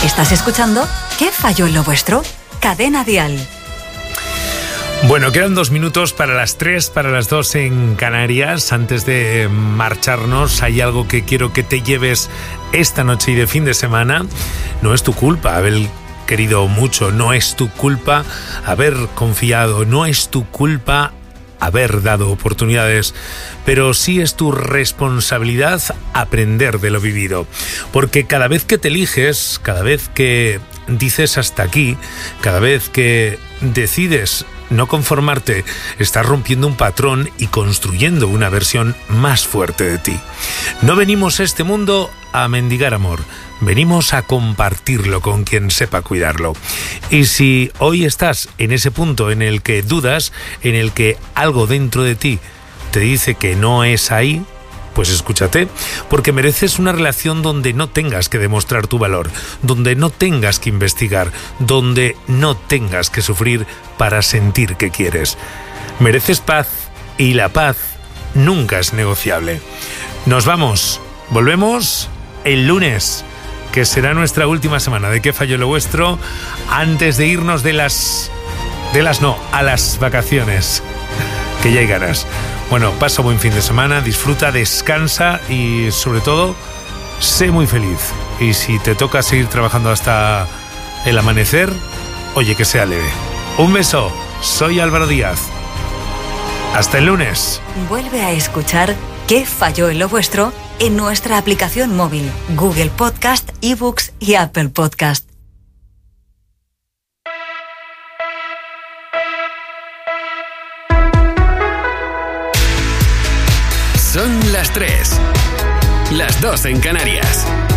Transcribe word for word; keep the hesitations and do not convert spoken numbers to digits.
Estás escuchando ¿Qué falló en lo vuestro? Cadena Dial. Bueno, quedan dos minutos para las tres, para las dos en Canarias. Antes de marcharnos, hay algo que quiero que te lleves esta noche y de fin de semana. No es tu culpa haber querido mucho, no es tu culpa haber confiado, no es tu culpa haber dado oportunidades, pero sí es tu responsabilidad aprender de lo vivido. Porque cada vez que te eliges, cada vez que dices hasta aquí, cada vez que decides no conformarte, estás rompiendo un patrón y construyendo una versión más fuerte de ti. No venimos a este mundo a mendigar amor, venimos a compartirlo con quien sepa cuidarlo. Y si hoy estás en ese punto en el que dudas, en el que algo dentro de ti te dice que no es ahí, pues escúchate, porque mereces una relación donde no tengas que demostrar tu valor, donde no tengas que investigar, donde no tengas que sufrir para sentir que quieres. Mereces paz y la paz nunca es negociable. Nos vamos, volvemos el lunes, que será nuestra última semana de ¿Qué falló lo vuestro? Antes de irnos de las... de las no, a las vacaciones, que ya hay ganas. Bueno, pasa buen fin de semana, disfruta, descansa y sobre todo, sé muy feliz. Y si te toca seguir trabajando hasta el amanecer, oye, que sea leve. Un beso, soy Álvaro Díaz. Hasta el lunes. Vuelve a escuchar ¿Qué falló en lo vuestro? En nuestra aplicación móvil, Google Podcast, eBooks y Apple Podcast. Son las tres, las dos en Canarias.